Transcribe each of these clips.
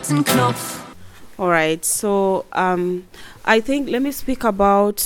roten Knopf. All right, so I think let me speak about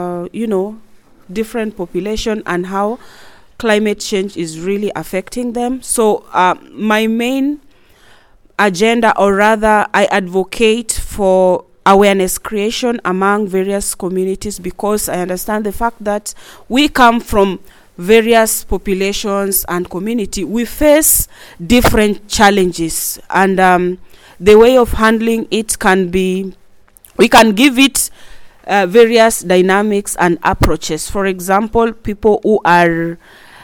different population and how climate change is really affecting them. So my main agenda, or rather I advocate for awareness creation among various communities, because I understand the fact that we come from various populations and community. We face different challenges, and the way of handling it can be, we can give it various dynamics and approaches. For example, people who are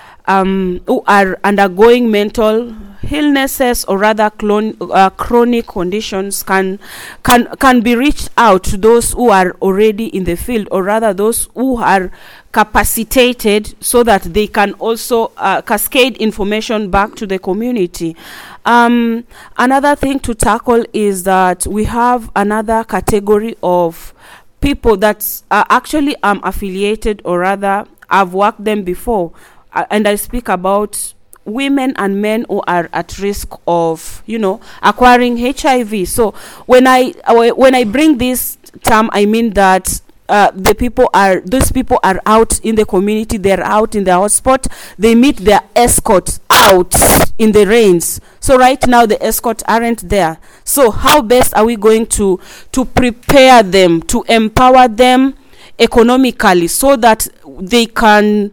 undergoing mental illnesses, or rather chronic conditions, can be reached out to those who are already in the field, or rather those who are capacitated, so that they can also cascade information back to the community. Another thing to tackle is that we have another category of people that actually affiliated, or rather I've worked them before, and I speak about women and men who are at risk of, acquiring HIV. So when I bring this term, I mean that those people are out in the community, they're out in the hotspot, they meet their escort out in the rains. So right now the escorts aren't there. So how best are we going to prepare them, to empower them economically, so that they can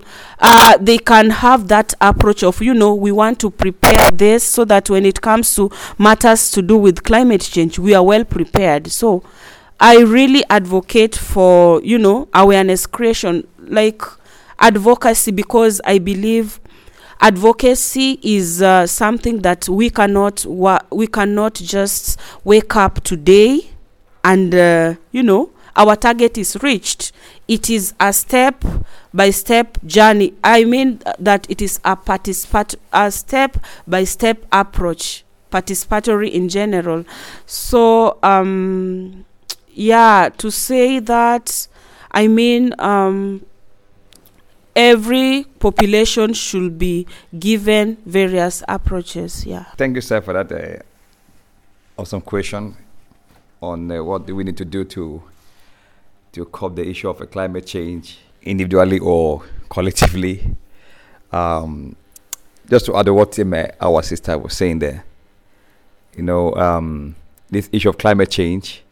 have that approach of, we want to prepare this, so that when it comes to matters to do with climate change, we are well prepared. So I really advocate for, awareness creation, like advocacy, because I believe advocacy is something that we cannot just wake up today and our target is reached. It is a step by step journey. I mean that it is a step by step approach, participatory in general. So to say that, I mean every population should be given various approaches. Thank you, sir, for that awesome question on what do we need to do to curb the issue of climate change, individually or collectively. Just to add what our sister was saying there, this issue of climate change,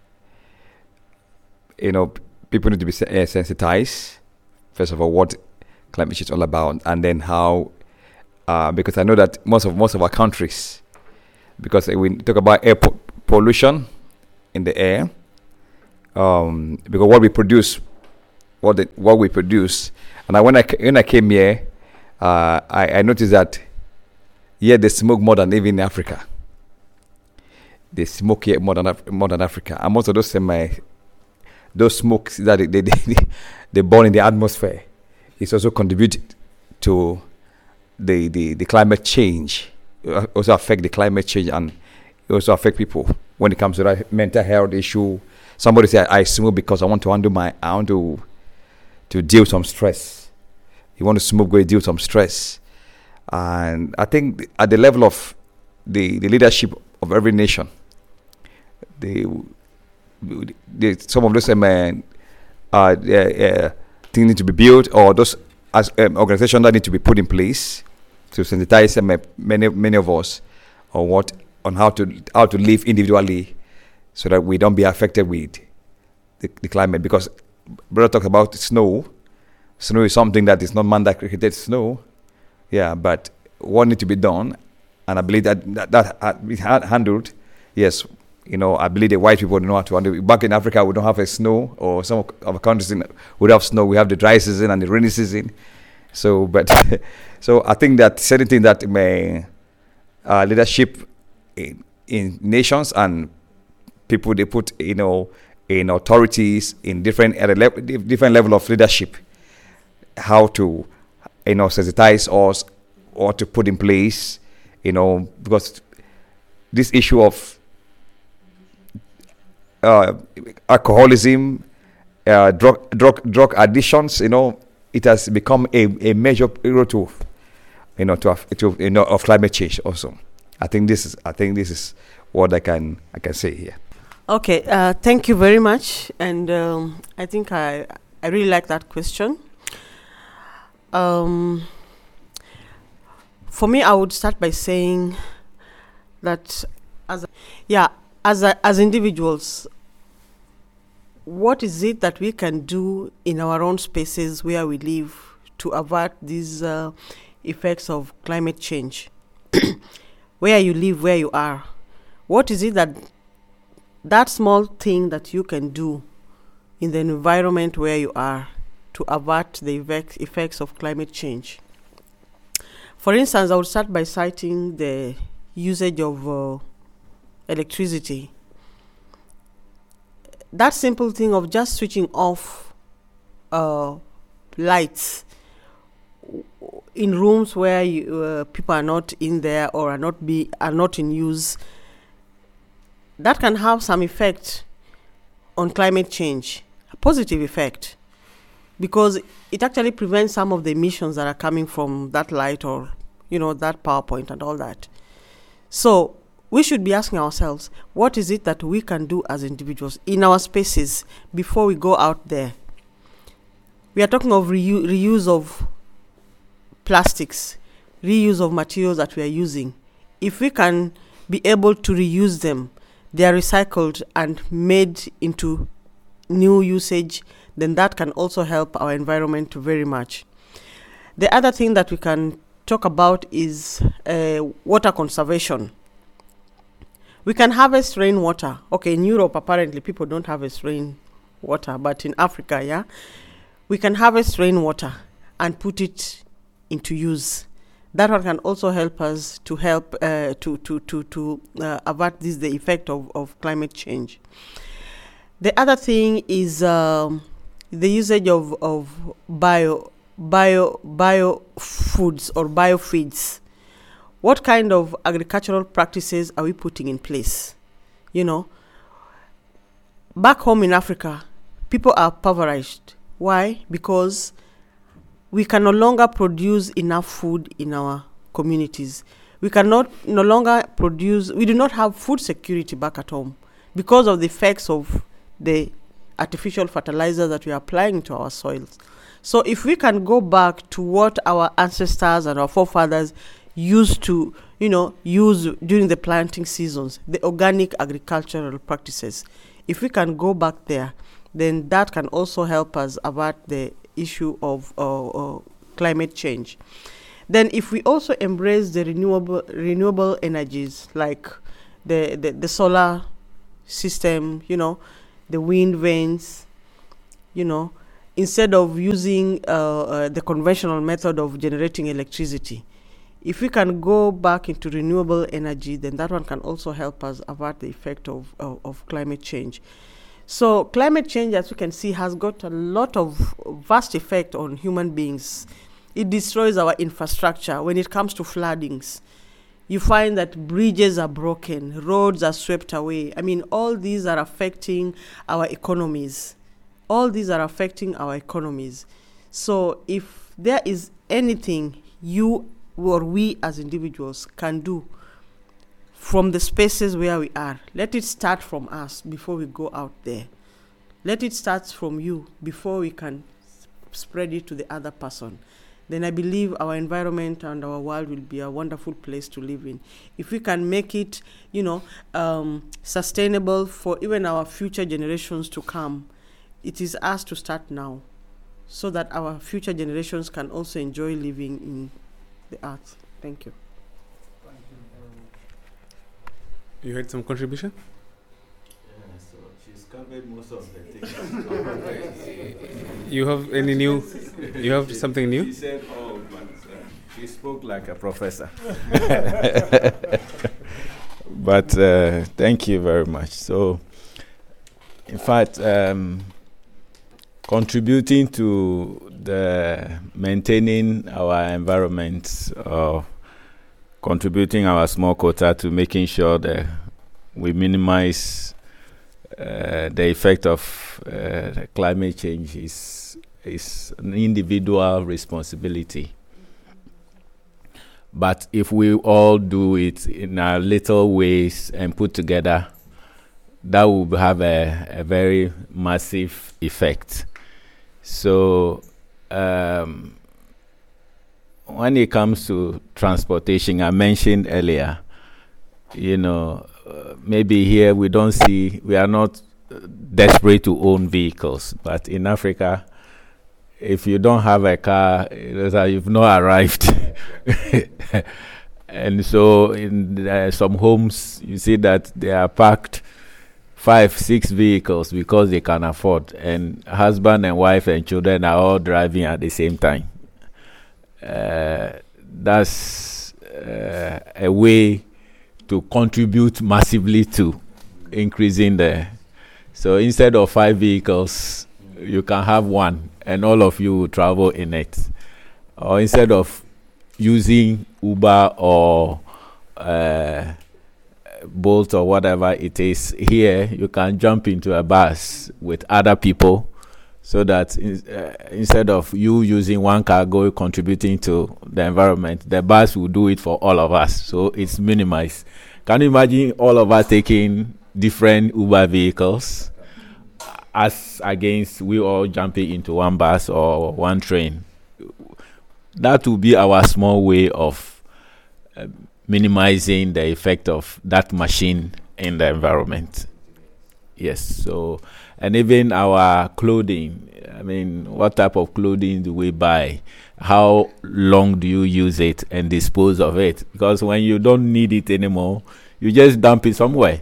people need to be sensitized, first of all, what climate change is all about, and then how, because I know that most of our countries, because we talk about air pollution in the air, because what we produce, and when I came here, I noticed that they smoke more than even in Africa. They smoke here more than Africa, and most of those smokes that they burn in the atmosphere is also contributed to the climate change. It also affect the climate change, and it also affect people when it comes to that mental health issue. Somebody said, I smoke because I want to deal with some stress. You want to smoke, go deal with some stress. And I think at the level of the leadership of every nation, some of those things need to be built, or those organizations that need to be put in place to sensitize many of us on how to live individually, so that we don't be affected with the climate. Because brother talks about snow. Snow is something that is not man that created snow. But what needs to be done, and I believe that is handled. Yes, I believe the white people know how to handle it. Back in Africa, we don't have a snow, or some of our countries would have snow. We have the dry season and the rainy season. So I think that certain things that may leadership in nations and people they put in authorities in different level of leadership, how to sensitize us or to put in place, because this issue of alcoholism, drug addictions, it has become a major issue of climate change also. I think this is what I can say here. Okay, thank you very much, and I think I really like that question. For me, I would start by saying that as individuals, what is it that we can do in our own spaces where we live to avert these effects of climate change? Where you live, where you are, what is it that small thing that you can do in the environment where you are to avert the effects of climate change? For instance, I would start by citing the usage of electricity. That simple thing of just switching off lights in rooms where people are not in there or are not in use, that can have some effect on climate change, a positive effect, because it actually prevents some of the emissions that are coming from that light or, that power point and all that. So we should be asking ourselves, what is it that we can do as individuals in our spaces before we go out there? We are talking of reuse of plastics, reuse of materials that we are using. If we can be able to reuse them, they are recycled and made into new usage, then that can also help our environment very much. The other thing that we can talk about is water conservation. We can harvest rainwater. Okay, in Europe, apparently, people don't harvest rainwater, but in Africa, we can harvest rainwater and put it into use. That one can also help us to avert the effect of climate change. The other thing is the usage of bio foods or biofeeds. What kind of agricultural practices are we putting in place? Back home in Africa, people are impoverished. Why? Because we can no longer produce enough food in our communities. We do not have food security back at home because of the effects of the artificial fertilizer that we are applying to our soils. So if we can go back to what our ancestors and our forefathers used to, use during the planting seasons, the organic agricultural practices, if we can go back there, then that can also help us avert the issue of climate change. Then if we also embrace the renewable energies like the solar system, the wind vanes, instead of using the conventional method of generating electricity, if we can go back into renewable energy, then that one can also help us avert the effect of climate change. So climate change, as you can see, has got a lot of vast effect on human beings. It destroys our infrastructure. When it comes to floodings, you find that bridges are broken, roads are swept away. I mean, all these are affecting our economies. So if there is anything you or we as individuals can do from the spaces where we are, let it start from us before we go out there. Let it start from you before we can spread it to the other person. Then I believe our environment and our world will be a wonderful place to live in. If we can make it, sustainable for even our future generations to come, it is us to start now so that our future generations can also enjoy living in the earth. Thank you. You had some contribution? Yeah, so she's covered most of the things. You have any new? You have something new? She said, but she spoke like a professor. But thank you very much. So, in fact, contributing to the maintaining our environment, contributing our small quota to making sure that we minimize the effect of climate change is an individual responsibility. But if we all do it in our little ways and put together, that will have a very massive effect. So when it comes to transportation, I mentioned earlier, maybe here we are not desperate to own vehicles, but in Africa, if you don't have a car, you've not arrived. And so in some homes, you see that they are parked 5-6 vehicles because they can afford, and husband and wife and children are all driving at the same time. That's a way to contribute massively to increasing so instead of 5 vehicles, you can have one and all of you will travel in it. Or instead of using Uber or Bolt or whatever it is, here you can jump into a bus with other people, so that instead of you using one cargo contributing to the environment, the bus will do it for all of us. So it's minimized. Can you imagine all of us taking different Uber vehicles as against we all jumping into one bus or one train? That will be our small way of minimizing the effect of that machine in the environment. Yes, so, and even our clothing, what type of clothing do we buy? How long do you use it and dispose of it? Because when you don't need it anymore, you just dump it somewhere.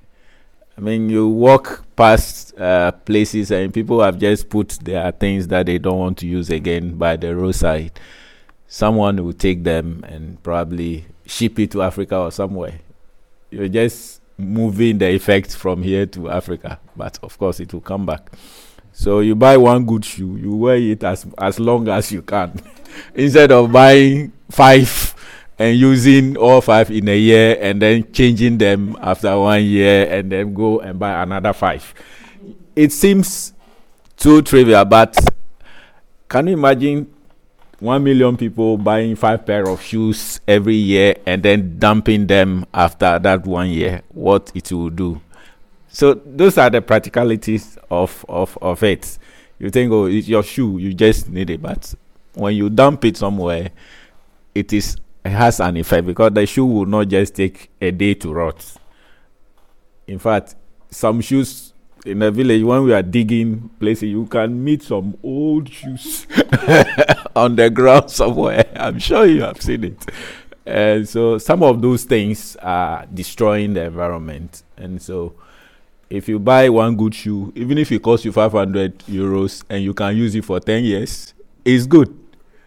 You walk past places and people have just put their things that they don't want to use again by the roadside. Someone will take them and probably ship it to Africa or somewhere. You're just moving the effect from here to Africa, but of course it will come back. So you buy one good shoe, you wear it as long as you can, instead of buying 5 and using all 5 in a year and then changing them after 1 year and then go and buy another 5. It seems too trivial, but can you imagine 1 million people buying 5 pair of shoes every year and then dumping them after that 1 year? What it will do? So those are the practicalities of it. You think, oh, it's your shoe, you just need it, but when you dump it somewhere, it has an effect, because the shoe will not just take a day to rot. In fact, some shoes in the village, when we are digging places, you can meet some old shoes on the ground somewhere. I'm sure you have seen it. And so some of those things are destroying the environment. And so if you buy one good shoe, even if it costs you 500 euros and you can use it for 10 years, it's good.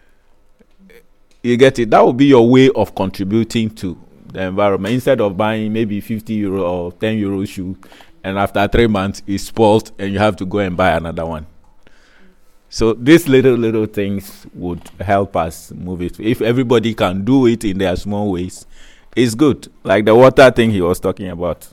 You get it? That will be your way of contributing to the environment, instead of buying maybe 50 euro or 10 euro shoe, and after 3 months it's spoiled and you have to go and buy another one. So these little things would help us move it. If everybody can do it in their small ways, it's good. Like the water thing he was talking about.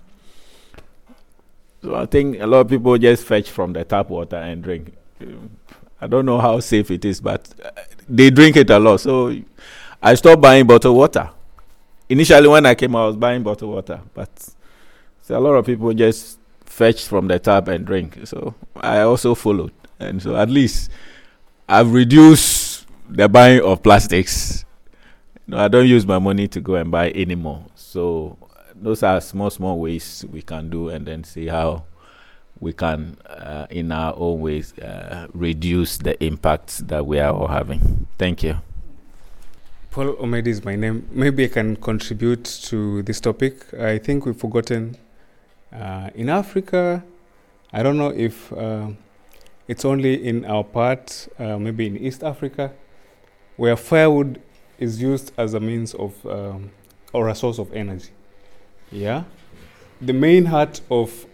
So I think a lot of people just fetch from the tap water and drink. I don't know how safe it is, but they drink it a lot. So I stopped buying bottled water. Initially, when I came, I was buying bottled water, but so a lot of people just fetch from the tap and drink. So I also followed, and so at least I've reduced the buying of plastics. I don't use my money to go and buy anymore. So those are small ways we can do, and then see how we can, in our own ways, reduce the impacts that we are all having. Thank you. Paul Omedi is my name. Maybe I can contribute to this topic. I think we've forgotten, in Africa, I don't know if it's only in our part, maybe in East Africa, where firewood is used as a means of, or a source of energy. Yeah? The main heart of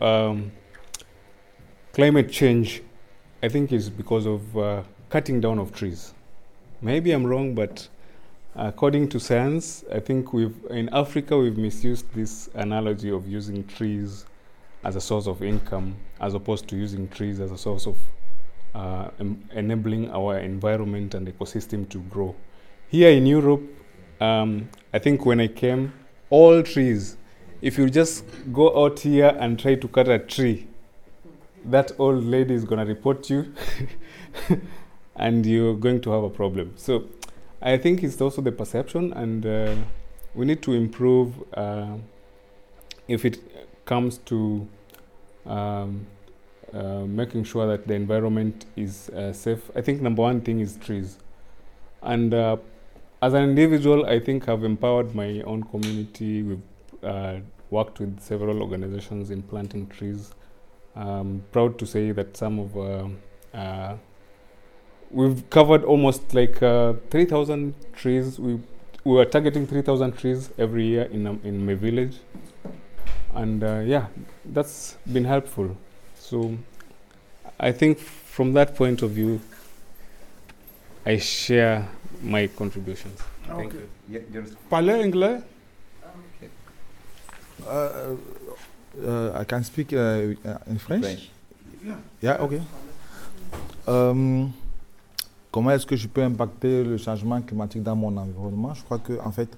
climate change, I think, is because of cutting down of trees. Maybe I'm wrong, but according to science, I think in Africa we've misused this analogy of using trees as a source of income, as opposed to using trees as a source of enabling our environment and ecosystem to grow. Here in Europe, I think when I came, all trees, if you just go out here and try to cut a tree, that old lady is going to report you and you're going to have a problem. So I think it's also the perception, and we need to improve if it comes to making sure that the environment is safe. I think number one thing is trees. And as an individual, I think I've empowered my own community. We've worked with several organizations in planting trees. Proud to say that some of we've covered almost like 3,000 trees. We were targeting 3,000 trees every year in my village, and yeah, that's been helpful. So I think from that point of view, I share my contributions. Thank you. Yeah, Parler anglais? I can speak in French. Yeah. Yeah, okay. Comment est-ce que je peux impacter le changement climatique dans mon environnement? Je crois que, en fait,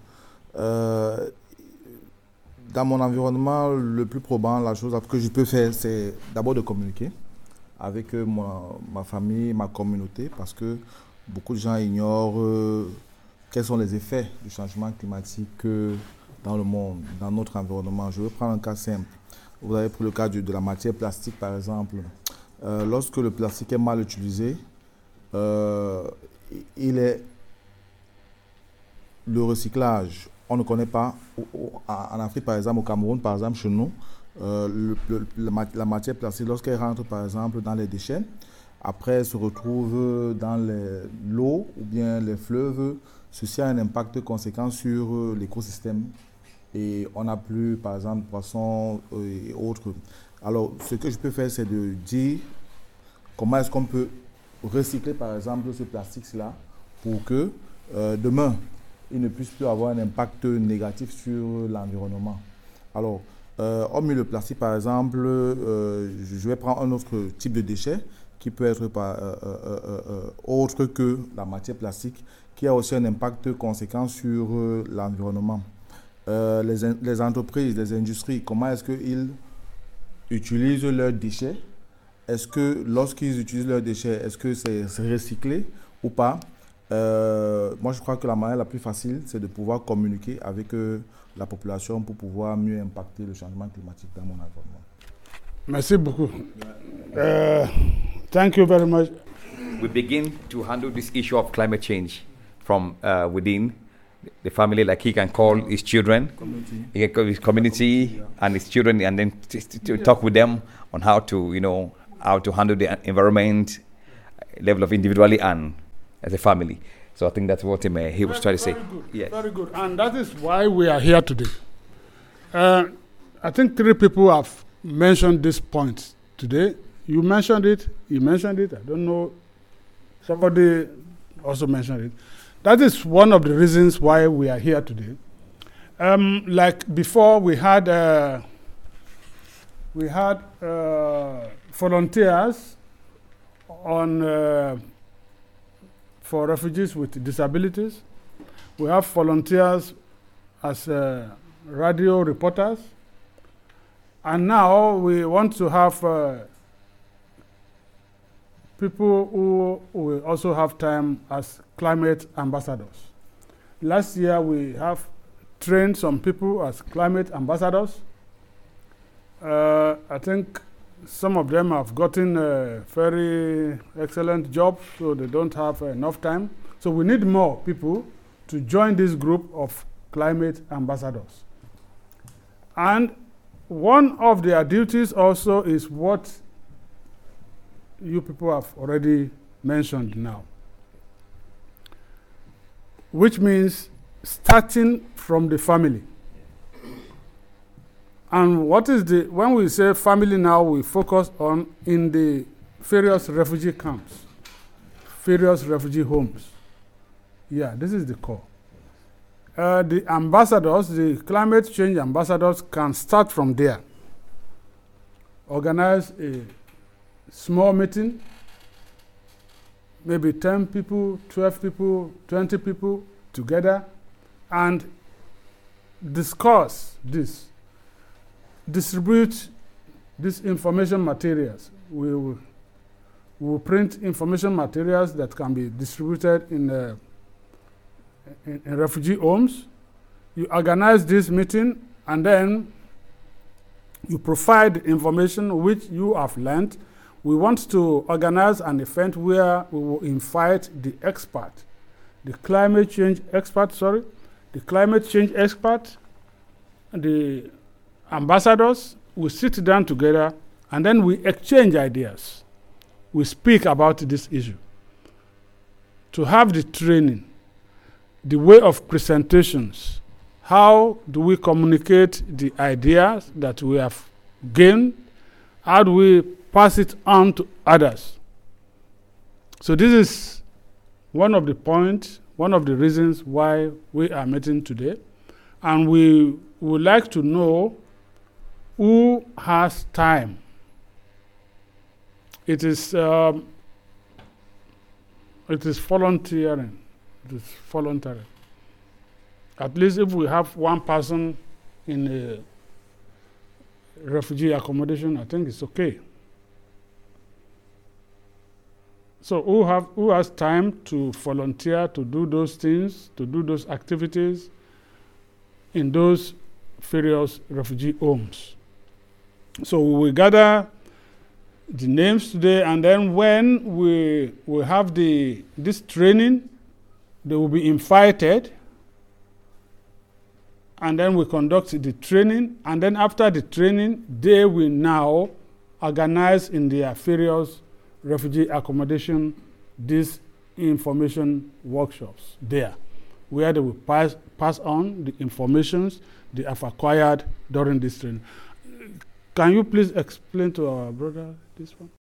dans mon environnement, le plus probant, la chose que je peux faire, c'est d'abord de communiquer avec ma famille, ma communauté, parce que beaucoup de gens ignorent quels sont les effets du changement climatique dans le monde, dans notre environnement. Je vais prendre un cas simple. Vous avez pris le cas de la matière plastique, par exemple. Lorsque le plastique est mal utilisé, le recyclage, on ne connaît pas. En Afrique, par exemple, au Cameroun, par exemple, chez nous, la matière plastique, lorsqu'elle rentre, par exemple, dans les déchets, après, elle se retrouve dans l'eau ou bien les fleuves. Ceci a un impact conséquent sur l'écosystème. Et on n'a plus, par exemple, poissons et autres. Alors, ce que je peux faire, c'est de dire comment est-ce qu'on peut recycler, par exemple, ce plastique-là pour que demain, il ne puisse plus avoir un impact négatif sur l'environnement. Alors, hormis le plastique, par exemple, je vais prendre un autre type de déchet qui peut être autre que la matière plastique, qui a aussi un impact conséquent sur l'environnement. Les entreprises, les industries, comment est-ce qu'ils utilisent leurs déchets? Est-ce que lorsqu'ils utilisent leurs déchets, est-ce que c'est recyclé ou pas? Moi, je crois que la manière la plus facile, c'est de pouvoir communiquer avec la population pour pouvoir mieux impacter le changement climatique dans mon environnement. Merci beaucoup. Thank you very much. We begin to handle this issue of climate change from within the family. Like he can call his children, he can call his community and his children, and then to talk with them on how to, how to handle the environment, level of individually and as a family. So I think that's what he was trying to say. Good. Yes. Very good. And that is why we are here today. I think three people have mentioned this point today. You mentioned it, he mentioned it, I don't know, somebody also mentioned it. That is one of the reasons why we are here today. Like before, we had volunteers for refugees with disabilities. We have volunteers as radio reporters. And now we want to have people who will also have time as climate ambassadors. Last year we have trained some people as climate ambassadors. I think some of them have gotten a very excellent job, so they don't have enough time. So we need more people to join this group of climate ambassadors. And one of their duties also is what you people have already mentioned now, which means starting from the family. And when we say family now, we focus on in the various refugee camps, various refugee homes. Yeah, this is the core. The ambassadors, the climate change ambassadors can start from there. Organize a small meeting, maybe 10 people, 12 people, 20 people together, and discuss this, distribute these information materials. We will print information materials that can be distributed in refugee homes. You organize this meeting, and then you provide the information which you have learned. We want to organize an event where we will invite the expert, the climate change expert, the ambassadors. We sit down together, and then we exchange ideas. We speak about this issue. To have the training, the way of presentations, how do we communicate the ideas that we have gained? How do we pass it on to others? So this is one of the points, one of the reasons why we are meeting today. And we would like to know who has time. It is volunteering. It is voluntary. At least if we have one person in a refugee accommodation, I think it's okay. So who has time to volunteer to do those things, to do those activities in those various refugee homes? So we will gather the names today, and then when we have this training, they will be invited, and then we conduct the training, and then after the training, they will now organize in their various refugee accommodation these information workshops there, where they will pass on the informations they have acquired during this training. Can you please explain to our brother this one?